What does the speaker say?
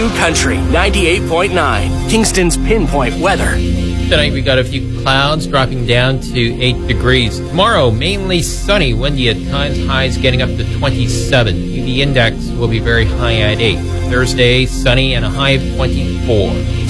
New Country 98.9, Kingston's pinpoint weather. Tonight we got a few clouds dropping down to 8 degrees. Tomorrow, mainly sunny, windy at times, highs getting up to 27. UV index will be very high at 8. Thursday, sunny and a high of 24.